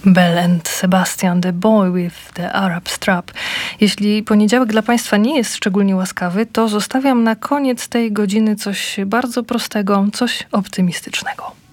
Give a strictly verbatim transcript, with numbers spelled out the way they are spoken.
Belle and Sebastian, The Boy with the Arab Strap. Jeśli poniedziałek dla Państwa nie jest szczególnie łaskawy, to zostawiam na koniec tej godziny coś bardzo prostego, coś optymistycznego.